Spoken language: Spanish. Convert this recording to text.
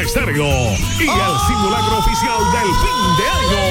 Estéreo y el simulacro oficial del fin de año.